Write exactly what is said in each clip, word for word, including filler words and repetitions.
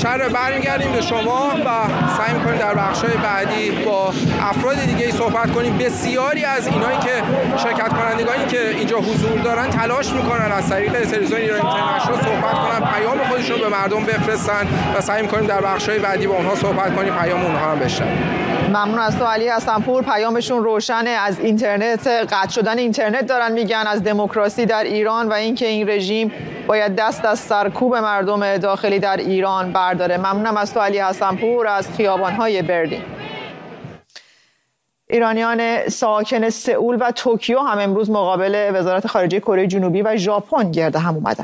بیشتر برمیگردیم به شما و سعی می‌کنیم در بخش‌های بعدی با افراد دیگه‌ای صحبت کنیم. بسیاری از اینایی که شرکت کنندگانی که اینجا حضور دارن تلاش می‌کنن از طریق تلویزیون ایران اینترنشنال صحبت کنن، پیام خودشون رو به مردم بفرستن و سعی می‌کنیم در بخش‌های بعدی با اونها صحبت کنیم، پیام اونها هم بشنویم. ممنون از تو علی حسن‌پور. پیامشون روشنه، از اینترنت، قطع شدن اینترنت دارن میگن، از دموکراسی در ایران و اینکه این رژیم باید دست از سرکوب مردم داخلی در ایران برداره. ممنونم از تو علی حسن‌پور از خیابان‌های برلین. ایرانیان ساکن سئول و توکیو هم امروز مقابل وزارت خارجه کره جنوبی و ژاپن گرد هم اومدن.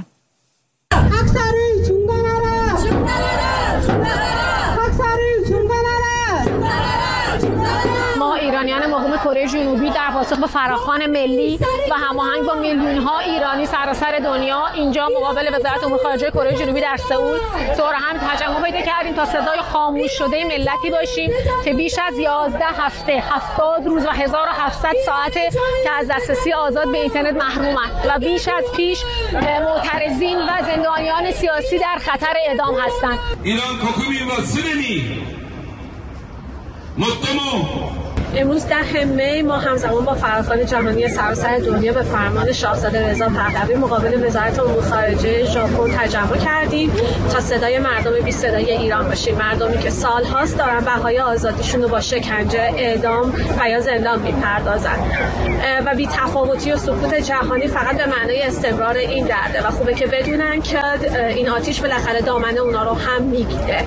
ما ایرانیان مقیم کره جنوبی در پاسخ به فراخوان ملی و هماهنگ با میلیون‌ها ایرانی سراسر دنیا اینجا مقابل وزارت امور خارجه کره جنوبی در سئول دور هم تجمع پیدا کردیم تا صدای خاموش شده ملتی باشیم که بیش از یازده هفته، هفتاد روز و هزار و هفتصد ساعته که از دسترسی آزاد به اینترنت محرومند و بیش از پیش معترضین و زندانیان سیاسی در خطر اعدام هستند. ایران کوکومی و سنمی مطمئن امروز ده می ما همزمان با فراخوان جهانی سراسر دنیا به فرمان شاهزاده رضا پهلوی مقابل وزارت امور خارجه ژاپن تجمع کردیم تا صدای مردم بی صدای ایران باشیم، مردمی که سال‌هاست دارن بهای آزادیشون رو با شکنجه، اعدام و یا زندان میپردازن و بی تفاوتی و سکوت جهانی فقط به معنای استمرار این درده و خوبه که بدونن که این آتش بالاخره دامن اونا رو هم میگیره.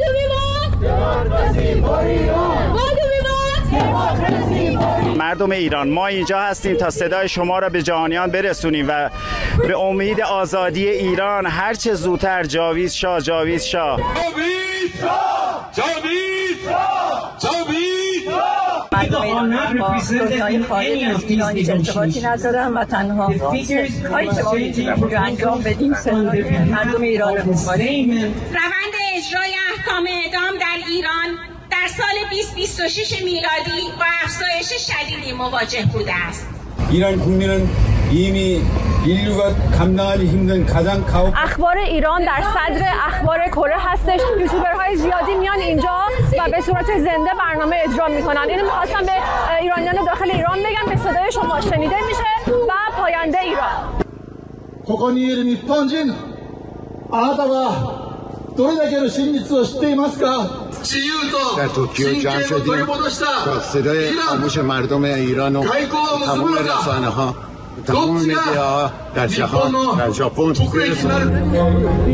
مردم ایران، ما اینجا هستیم تا صدای شما را به جهانیان برسونیم و به امید آزادی ایران هر چه زودتر جاوید شاه جاوید شاه جاوید شاه جاوید شاه جاوید مردم ایران با دنیای خارج از ایران هیچ ارتباطی ندارن و تنها کاری که ما میتونیم رو انجام بدیم مردم ایران رو بسپاریم. روند اجرای احکام اعدام در ایران در سال بیست بیست و شش میلادی با افزایش شدیدی مواجه بوده است. ایران 국민은 이미 인류가 감당하기 힘든 가장 가혹 اخبار ایران در صدر اخبار کره هستش. یوتیوبرهای زیادی میان اینجا و به صورت زنده برنامه اجرا میکنن. اینو می‌خواستم به ایرانیان داخل ایران بگم که صدای شما شنیده میشه و پاینده ایران. ここにいる日本人、あなたはどれだけの真実を知っていますか？ در توکیو جمع شدیم تا صدای خاموش مردم ایران و تمام رسانه ها، تمام مدیا ها در جهان، در ژاپن برسونیم.